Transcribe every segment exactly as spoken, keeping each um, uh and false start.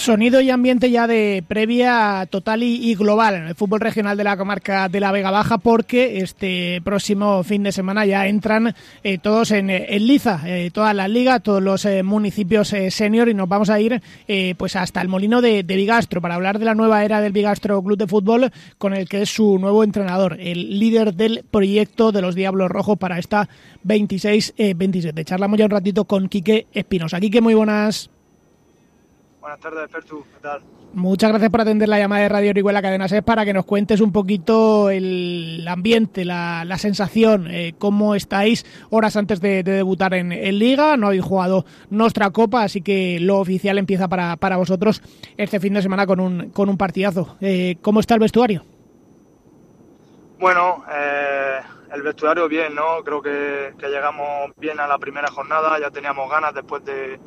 Sonido y ambiente ya de previa total y, y global en el fútbol regional de la comarca de la Vega Baja, porque este próximo fin de semana ya entran eh, todos en, en liza, eh, todas las ligas, todos los eh, municipios eh, senior, y nos vamos a ir eh, pues hasta el Molino de, de Bigastro para hablar de la nueva era del Bigastro Club de Fútbol, con el que es su nuevo entrenador, el líder del proyecto de los Diablos Rojos para esta veintiséis veintisiete. Charlamos ya un ratito con Quique Espinosa. Quique, muy buenas. Buenas tardes, Pertu, ¿qué tal? Muchas gracias por atender la llamada de Radio Orihuela Cadena SER para que nos cuentes un poquito el ambiente, la, la sensación, eh, cómo estáis horas antes de, de debutar en, en Liga. No habéis jugado nuestra Copa, así que lo oficial empieza para, para vosotros este fin de semana con un, con un partidazo. Eh, ¿Cómo está el vestuario? Bueno, eh, el vestuario bien, ¿no? Creo que, que llegamos bien a la primera jornada, ya teníamos ganas después de...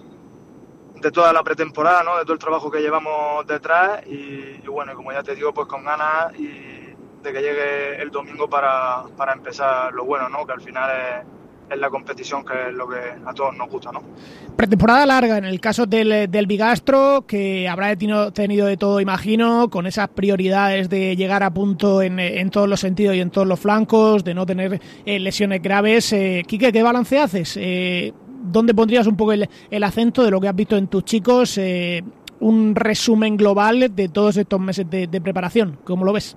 de toda la pretemporada, ¿no? De todo el trabajo que llevamos detrás y, y bueno, como ya te digo, pues con ganas y de que llegue el domingo para, para empezar lo bueno, ¿no? Que al final es, es la competición, que es lo que a todos nos gusta, ¿no? Pretemporada larga en el caso del, del Bigastro, que habrá tenido, tenido de todo, imagino, con esas prioridades de llegar a punto en, en todos los sentidos y en todos los flancos, de no tener eh, lesiones graves. Eh, Quique, ¿qué balance haces? Eh, ¿Dónde pondrías un poco el, el acento de lo que has visto en tus chicos? Eh, un resumen global de todos estos meses de, de preparación. ¿Cómo lo ves?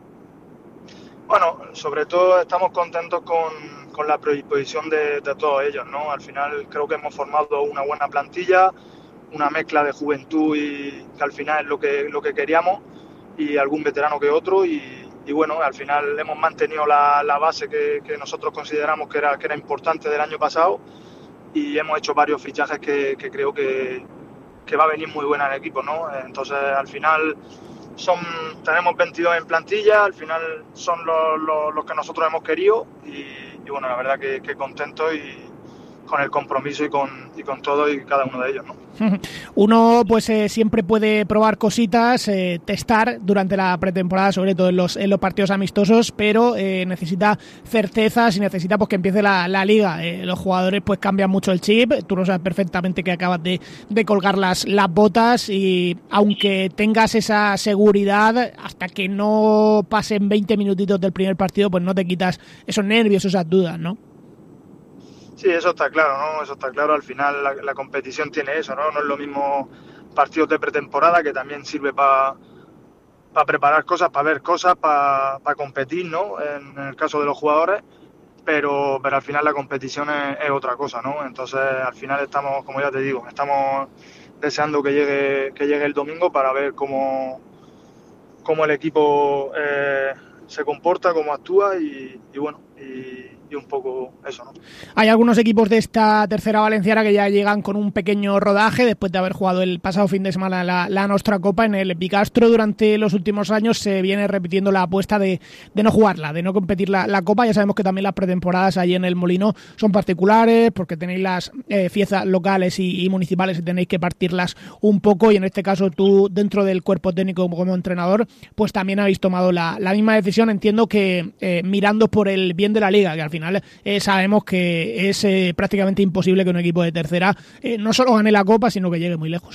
Bueno, sobre todo estamos contentos con, con la predisposición de, de todos ellos, ¿no? Al final creo que hemos formado una buena plantilla, una mezcla de juventud y que al final es lo que, lo que queríamos, y algún veterano que otro, y, y bueno, al final hemos mantenido la, la base que, que nosotros consideramos que era, que era importante del año pasado, y hemos hecho varios fichajes que, que creo que, que va a venir muy buena el equipo, ¿no? Entonces, al final, son tenemos veintidós en plantilla, al final son los, los, los que nosotros hemos querido, y, y bueno, la verdad que, que contento y con el compromiso y con, y con todo y cada uno de ellos, ¿no? Uno pues eh, siempre puede probar cositas, eh, testar durante la pretemporada, sobre todo en los, en los partidos amistosos, pero eh, necesita certezas y necesita pues que empiece la, la liga. Eh, los jugadores pues cambian mucho el chip, tú lo sabes perfectamente que acabas de, de colgar las, las botas, y aunque tengas esa seguridad, hasta que no pasen veinte minutitos del primer partido, pues no te quitas esos nervios, esas dudas, ¿no? Sí, eso está claro, ¿no? Eso está claro. Al final la, la competición tiene eso, ¿no? No es lo mismo partidos de pretemporada, que también sirve para pa preparar cosas, para ver cosas, para pa competir, ¿no? En, en el caso de los jugadores, pero, pero al final la competición es, es otra cosa, ¿no? Entonces, al final estamos, como ya te digo, estamos deseando que llegue, que llegue el domingo para ver cómo, cómo el equipo eh, se comporta, cómo actúa y, y bueno, y, y un poco eso, ¿no? Hay algunos equipos de esta tercera valenciana que ya llegan con un pequeño rodaje después de haber jugado el pasado fin de semana la, la Nostra Copa. En el Bigastro durante los últimos años se viene repitiendo la apuesta de, de no jugarla, de no competir la, la Copa. Ya sabemos que también las pretemporadas allí en el Molino son particulares porque tenéis las eh, fiestas locales y, y municipales y tenéis que partirlas un poco, y en este caso tú, dentro del cuerpo técnico como, como entrenador, pues también habéis tomado la, la misma decisión. Entiendo que eh, mirando por el bien de la Liga, que al final eh, sabemos que es eh, prácticamente imposible que un equipo de tercera eh, no solo gane la Copa, sino que llegue muy lejos.